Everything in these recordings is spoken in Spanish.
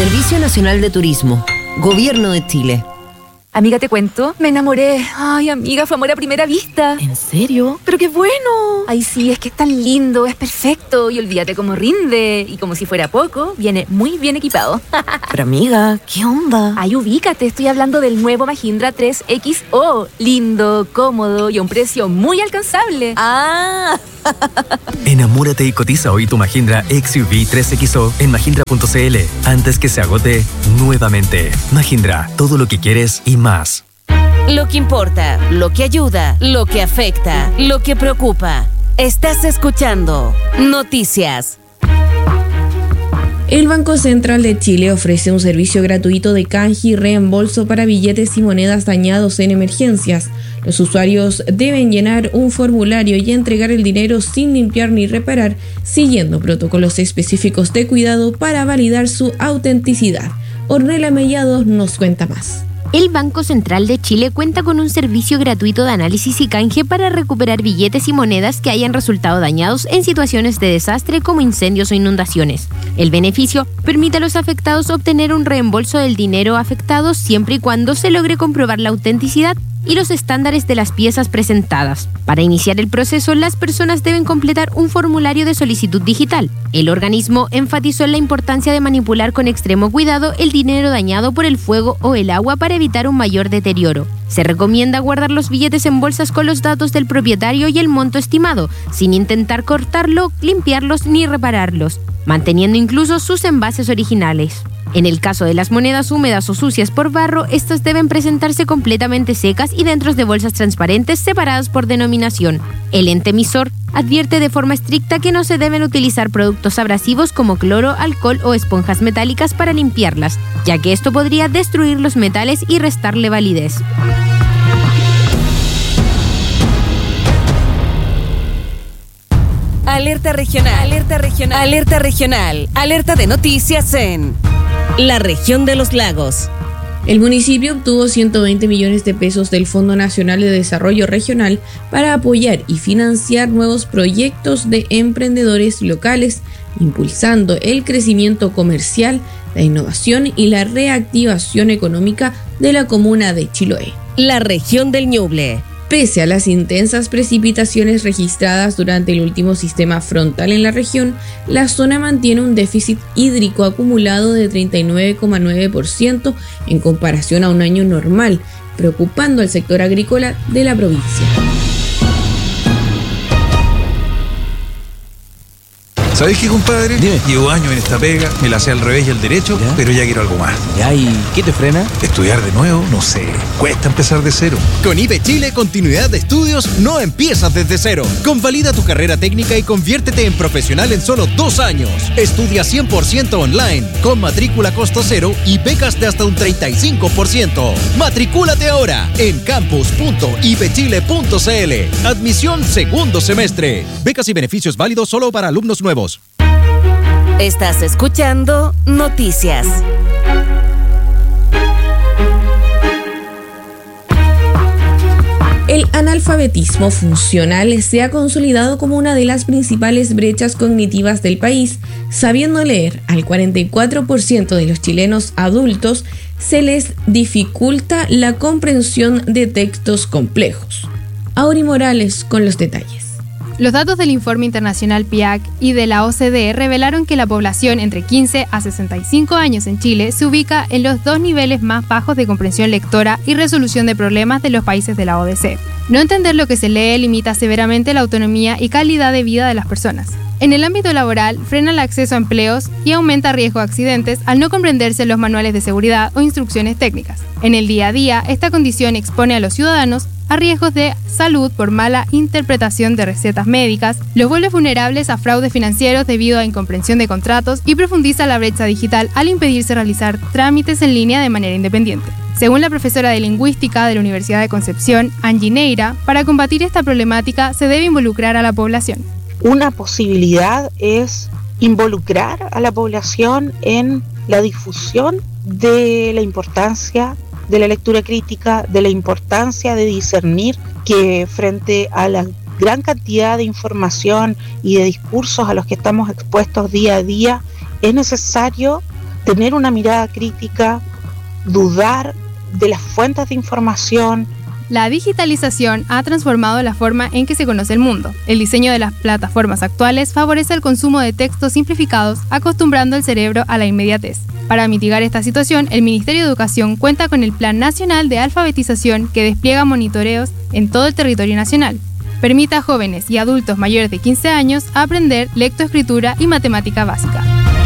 Servicio Nacional de Turismo, Gobierno de Chile. Amiga, te cuento, me enamoré. Ay, amiga, fue amor a primera vista. ¿En serio? ¡Pero qué bueno! Ay, sí, es que es tan lindo, es perfecto. Y olvídate cómo rinde. Y como si fuera poco, viene muy bien equipado. Pero amiga, ¿qué onda? Ay, ubícate, estoy hablando del nuevo Mahindra 3XO. Lindo, cómodo y a un precio muy alcanzable. ¡Ah! Enamórate y cotiza hoy tu Mahindra XUV 3XO en mahindra.cl antes que se agote nuevamente. Mahindra, todo lo que quieres y más. Lo que importa, lo que ayuda, lo que afecta, lo que preocupa. Estás escuchando Noticias. El Banco Central de Chile ofrece un servicio gratuito de canje y reembolso para billetes y monedas dañados en emergencias. Los usuarios deben llenar un formulario y entregar el dinero sin limpiar ni reparar, siguiendo protocolos específicos de cuidado para validar su autenticidad. Ornella Mellado nos cuenta más. El Banco Central de Chile cuenta con un servicio gratuito de análisis y canje para recuperar billetes y monedas que hayan resultado dañados en situaciones de desastre como incendios o inundaciones. El beneficio permite a los afectados obtener un reembolso del dinero afectado siempre y cuando se logre comprobar la autenticidad y los estándares de las piezas presentadas. Para iniciar el proceso, las personas deben completar un formulario de solicitud digital. El organismo enfatizó en la importancia de manipular con extremo cuidado el dinero dañado por el fuego o el agua para evitar un mayor deterioro. Se recomienda guardar los billetes en bolsas con los datos del propietario y el monto estimado, sin intentar cortarlo, limpiarlos ni repararlos, manteniendo incluso sus envases originales. En el caso de las monedas húmedas o sucias por barro, estas deben presentarse completamente secas y dentro de bolsas transparentes separadas por denominación. El ente emisor advierte de forma estricta que no se deben utilizar productos abrasivos como cloro, alcohol o esponjas metálicas para limpiarlas, ya que esto podría destruir los metales y restarle validez. Alerta regional, alerta regional, alerta regional, alerta de noticias en la región de los lagos. El municipio obtuvo 120 millones de pesos del Fondo Nacional de Desarrollo Regional para apoyar y financiar nuevos proyectos de emprendedores locales, impulsando el crecimiento comercial, la innovación y la reactivación económica de la comuna de Chiloé. La región del Ñuble. Pese a las intensas precipitaciones registradas durante el último sistema frontal en la región, la zona mantiene un déficit hídrico acumulado de 39,9% en comparación a un año normal, preocupando al sector agrícola de la provincia. ¿Sabes qué, compadre? Dime. Llevo años en esta pega, me la sé al revés y al derecho, ¿Ya? pero ya quiero algo más. Ya, ¿y qué te frena? Estudiar de nuevo, no sé, cuesta empezar de cero. Con IBE Chile, continuidad de estudios no empiezas desde cero. Convalida tu carrera técnica y conviértete en profesional en solo 2 años. Estudia 100% online, con matrícula costo cero y becas de hasta un 35%. Matricúlate ahora en campus.ibechile.cl. Admisión segundo semestre. Becas y beneficios válidos solo para alumnos nuevos. Estás escuchando Noticias. El analfabetismo funcional se ha consolidado como una de las principales brechas cognitivas del país. Sabiendo leer, al 44% de los chilenos adultos se les dificulta la comprensión de textos complejos. Auri Morales con los detalles. Los datos del informe internacional PIAAC y de la OCDE revelaron que la población entre 15 a 65 años en Chile se ubica en los 2 niveles más bajos de comprensión lectora y resolución de problemas de los países de la ODC. No entender lo que se lee limita severamente la autonomía y calidad de vida de las personas. En el ámbito laboral, frena el acceso a empleos y aumenta riesgo de accidentes al no comprenderse los manuales de seguridad o instrucciones técnicas. En el día a día, esta condición expone a los ciudadanos a riesgos de salud por mala interpretación de recetas médicas, los vuelve vulnerables a fraudes financieros debido a incomprensión de contratos y profundiza la brecha digital al impedirse realizar trámites en línea de manera independiente. Según la profesora de Lingüística de la Universidad de Concepción, Angie Neira, para combatir esta problemática se debe involucrar a la población. Una posibilidad es involucrar a la población en la difusión de la importancia de la lectura crítica, de la importancia de discernir que frente a la gran cantidad de información y de discursos a los que estamos expuestos día a día, es necesario tener una mirada crítica, dudar de las fuentes de información. La digitalización ha transformado la forma en que se conoce el mundo. El diseño de las plataformas actuales favorece el consumo de textos simplificados, acostumbrando el cerebro a la inmediatez. Para mitigar esta situación, el Ministerio de Educación cuenta con el Plan Nacional de Alfabetización que despliega monitoreos en todo el territorio nacional. Permite a jóvenes y adultos mayores de 15 años aprender lectoescritura y matemática básica.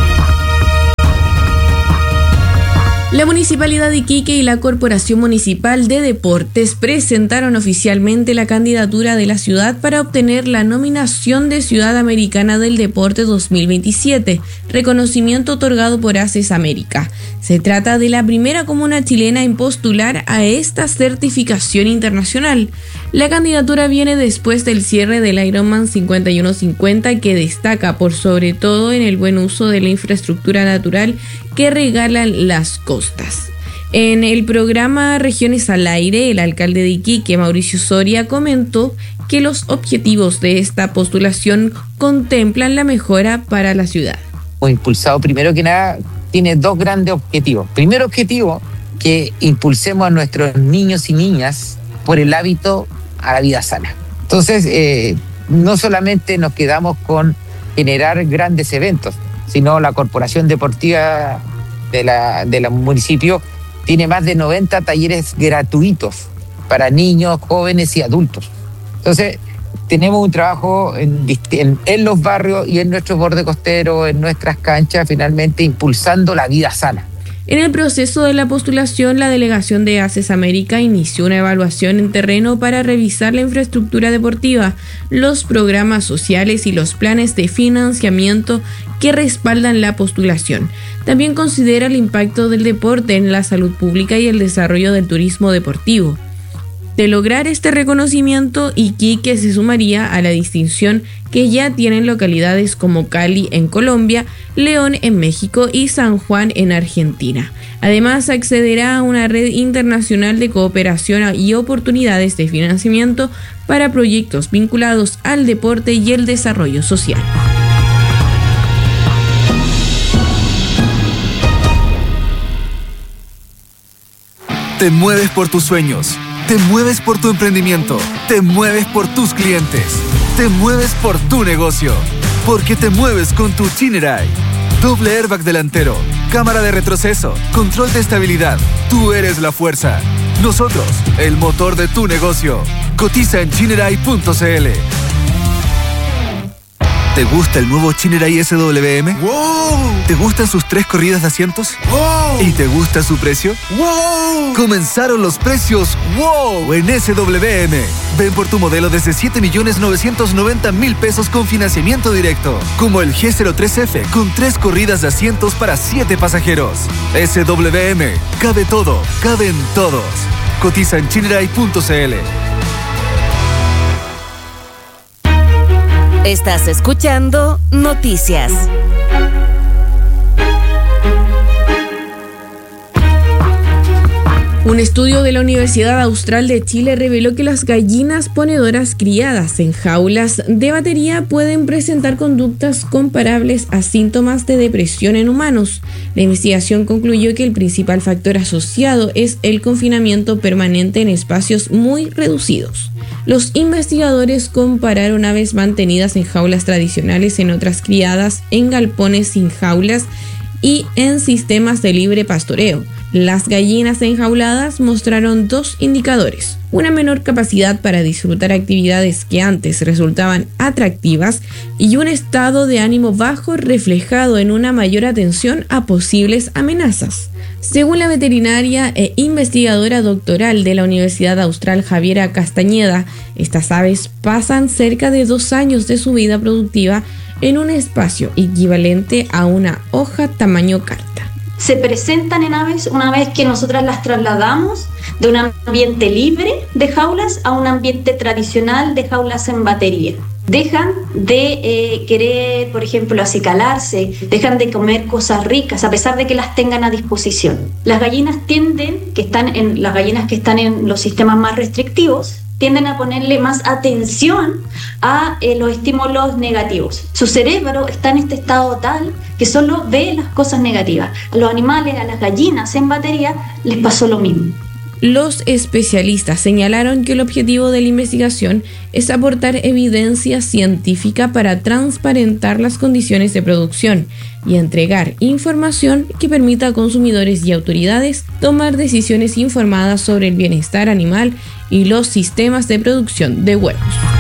La Municipalidad de Iquique y la Corporación Municipal de Deportes presentaron oficialmente la candidatura de la ciudad para obtener la nominación de Ciudad Americana del Deporte 2027, reconocimiento otorgado por ACES América. Se trata de la primera comuna chilena en postular a esta certificación internacional. La candidatura viene después del cierre del Ironman 5150, que destaca por sobre todo en el buen uso de la infraestructura natural que regalan las costas. En el programa Regiones al Aire, el alcalde de Iquique, Mauricio Soria, comentó que los objetivos de esta postulación contemplan la mejora para la ciudad. Hemos impulsado, primero que nada, tiene dos grandes objetivos. Primer objetivo, que impulsemos a nuestros niños y niñas por el hábito a la vida sana. Entonces, no solamente nos quedamos con generar grandes eventos, sino la Corporación Deportiva de la municipio tiene más de 90 talleres gratuitos para niños, jóvenes y adultos. Entonces, tenemos un trabajo en los barrios y en nuestro borde costero, en nuestras canchas, finalmente impulsando la vida sana. En el proceso de la postulación, la delegación de ACES América inició una evaluación en terreno para revisar la infraestructura deportiva, los programas sociales y los planes de financiamiento que respaldan la postulación. También considera el impacto del deporte en la salud pública y el desarrollo del turismo deportivo. De lograr este reconocimiento, Iquique se sumaría a la distinción que ya tienen localidades como Cali en Colombia, León en México y San Juan en Argentina. Además, accederá a una red internacional de cooperación y oportunidades de financiamiento para proyectos vinculados al deporte y el desarrollo social. Te mueves por tus sueños, te mueves por tu emprendimiento, te mueves por tus clientes, te mueves por tu negocio, porque te mueves con tu Chinerai. Doble airbag delantero, cámara de retroceso, control de estabilidad. Tú eres la fuerza. Nosotros, el motor de tu negocio. Cotiza en Chinerai.cl. ¿Te gusta el nuevo Chinerai SWM? ¡Wow! ¿Te gustan sus 3 corridas de asientos? ¡Wow! ¿Y te gusta su precio? ¡Wow! Comenzaron los precios ¡wow! En SWM. Ven por tu modelo desde 7.990.000 pesos con financiamiento directo. Como el G03F con 3 corridas de asientos para 7 pasajeros. SWM. Cabe todo. Caben todos. Cotiza en Chinerai.cl. Estás escuchando Noticias. Un estudio de la Universidad Austral de Chile reveló que las gallinas ponedoras criadas en jaulas de batería pueden presentar conductas comparables a síntomas de depresión en humanos. La investigación concluyó que el principal factor asociado es el confinamiento permanente en espacios muy reducidos. Los investigadores compararon aves mantenidas en jaulas tradicionales en otras criadas en galpones sin jaulas y en sistemas de libre pastoreo. Las gallinas enjauladas mostraron 2 indicadores: una menor capacidad para disfrutar actividades que antes resultaban atractivas y un estado de ánimo bajo reflejado en una mayor atención a posibles amenazas. Según la veterinaria e investigadora doctoral de la Universidad Austral Javiera Castañeda, estas aves pasan cerca de 2 años de su vida productiva en un espacio equivalente a una hoja tamaño carta. Se presentan en aves una vez que nosotras las trasladamos de un ambiente libre de jaulas a un ambiente tradicional de jaulas en batería. Dejan de querer, por ejemplo, acicalarse, dejan de comer cosas ricas a pesar de que las tengan a disposición. Las gallinas que están en los sistemas más restrictivos, tienden a ponerle más atención a los estímulos negativos. Su cerebro está en este estado tal que solo ve las cosas negativas. A los animales, a las gallinas en batería, les pasó lo mismo. Los especialistas señalaron que el objetivo de la investigación es aportar evidencia científica para transparentar las condiciones de producción y entregar información que permita a consumidores y autoridades tomar decisiones informadas sobre el bienestar animal y los sistemas de producción de huevos.